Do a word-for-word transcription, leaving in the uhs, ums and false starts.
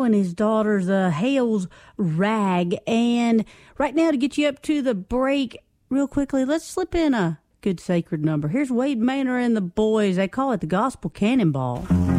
and his daughter's uh, Hale's Rag. And right now, to get you up to the break, real quickly, let's slip in a good sacred number. Here's Wade Manor and the boys. They call it the Gospel Cannonball.